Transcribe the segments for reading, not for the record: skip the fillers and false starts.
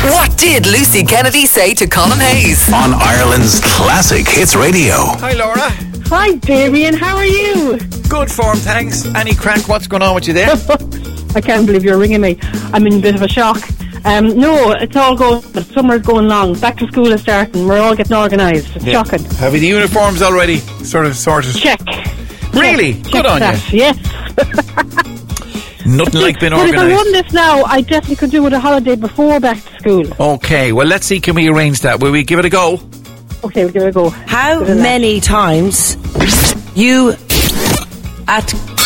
What did Lucy Kennedy say to Colin Hayes? On Ireland's Classic Hits Radio. Hi, Laura. Hi, Damien. How are you? Good form, thanks. Any crack? What's going on with you there? I can't believe you're ringing me. I'm in a bit of a shock. No, it's all going. The summer's going long. Back to school is starting. We're all getting organised. It's shocking. Have you the uniforms already sorted? Check. Really? Check Good on that. you. Yes. Nothing like being But if I organised. won this now, I definitely could do with a holiday before back to school. Okay, well, let's see. Can we arrange that? Will we give it a go? Okay, we'll give it a go. How many times you at...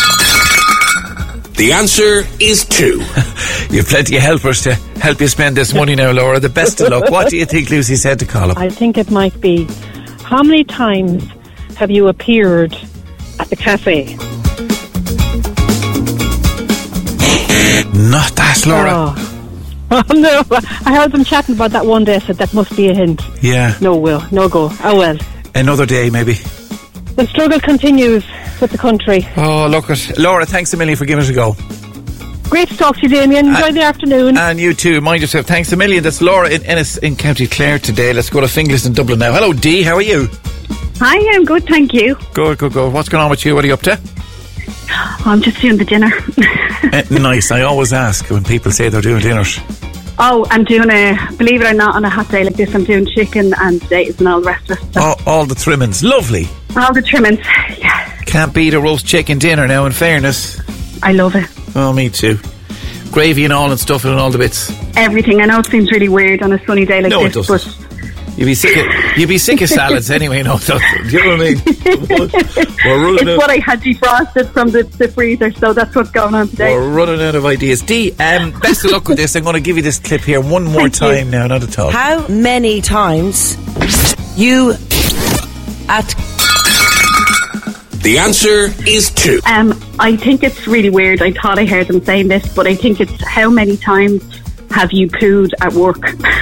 The answer is 2. You've plenty of helpers to help you spend this money now, Laura. The best of luck. What do you think Lucy said to Colin? I think it might be, how many times have you appeared at the cafe? Not that, Laura. Oh, no. I heard them chatting about that one day. I said, that must be a hint. Yeah. No will, no go. Oh well. Another day, maybe. The struggle continues with the country. Oh, look at Laura. Thanks a million for giving us a go. Great to talk to you, Damien. Enjoy the afternoon. And you too. Mind yourself. Thanks a million. That's Laura in Ennis in County Clare today. Let's go to Finglas in Dublin now. Hello, Dee. How are you? Hi, I'm good, thank you. Good. What's going on with you? What are you up to? I'm just doing the dinner. Nice. I always ask when people say they're doing dinners. Oh, I'm doing believe it or not, on a hot day like this, I'm doing chicken and potatoes and all the rest of it. So All the trimmings. Lovely. all the trimmings, yeah. Can't beat a roast chicken dinner now, in fairness. I love it. Oh, me too. Gravy and all and stuff and all the bits. Everything. I know it seems really weird on a sunny day like No, it this, doesn't. but You'd be sick of salads anyway, no, do you know what I mean? it's what I had defrosted from the freezer, so that's what's going on today. We're running out of ideas. Dee, best of luck with this. I'm going to give you this clip here one more time now, not at all. How many times you at... The answer is 2. I think it's really weird. I thought I heard them saying this, but I think it's how many times have you pooed at work?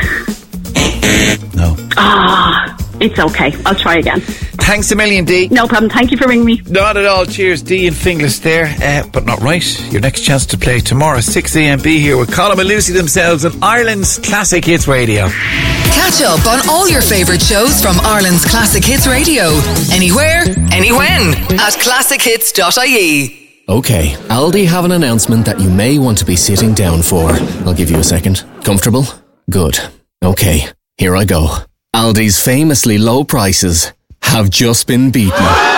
No. It's okay. I'll try again. Thanks a million, Dee. No problem. Thank you for ringing me. Not at all. Cheers, Dee and Finglas there. But not right. Your next chance to play tomorrow, 6 a.m. Be here with Colin and Lucy themselves on Ireland's Classic Hits Radio. Catch up on all your favourite shows from Ireland's Classic Hits Radio. Anywhere, anywhen at classichits.ie. Okay, Aldi have an announcement that you may want to be sitting down for. I'll give you a second. Comfortable? Good. Okay, here I go. Aldi's famously low prices have just been beaten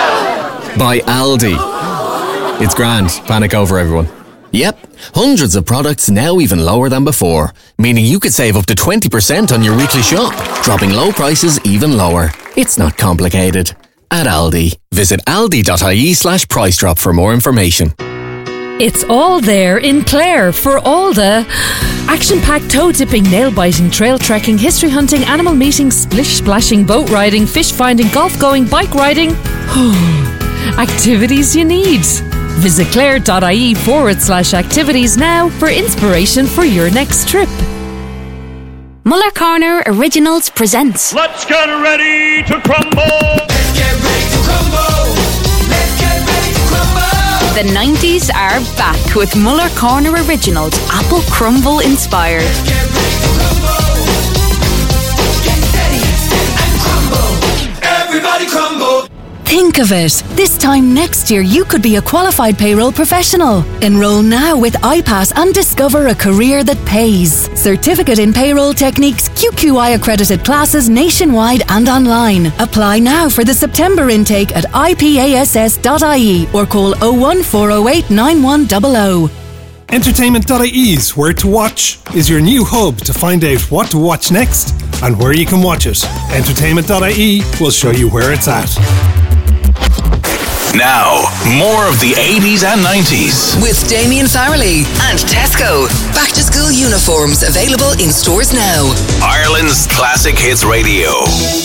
by Aldi. It's grand. Panic over, everyone. Yep, hundreds of products now even lower than before, meaning you could save up to 20% on your weekly shop, dropping low prices even lower. It's not complicated. At Aldi, visit aldi.ie/price drop for more information. It's all there in Clare for all the action-packed toe-dipping, nail-biting, trail trekking, history hunting, animal meeting, splish-splashing, boat riding, fish finding, golf-going, bike riding. Activities you need. Visit clare.ie/activities now for inspiration for your next trip. Muller Corner Originals presents Let's get ready to crumble! Let's get ready to crumble! Let's get ready to crumble! The 90s are back with Muller Corner Originals, Apple Crumble inspired. Let's get ready to crumble! Get steady and crumble! Everybody crumble! Think of it. This time next year, you could be a qualified payroll professional. Enroll now with iPass and discover a career that pays. Certificate in Payroll Techniques, QQI accredited classes nationwide and online. Apply now for the September intake at ipass.ie or call 01408 9100. Entertainment.ie's Where to Watch is your new hub to find out what to watch next and where you can watch it. Entertainment.ie will show you where it's at. Now, more of the 80s and 90s. With Damien Farrelly and Tesco. Back to school uniforms available in stores now. Ireland's Classic Hits Radio.